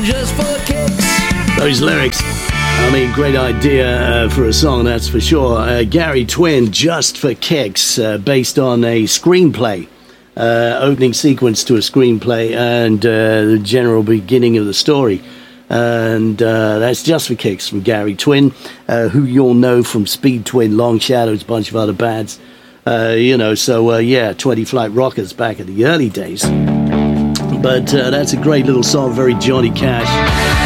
just for kicks. Those lyrics, I mean, great idea for a song, that's for sure. Gary Twin, Just for Kicks, based on a screenplay, opening sequence to a screenplay, and the general beginning of the story. And that's Just for Kicks from Gary Twin, who you'll know from Speed Twin, Long Shadows, a bunch of other bands. 20 Flight Rockers back in the early days. But that's a great little song, very Johnny Cash.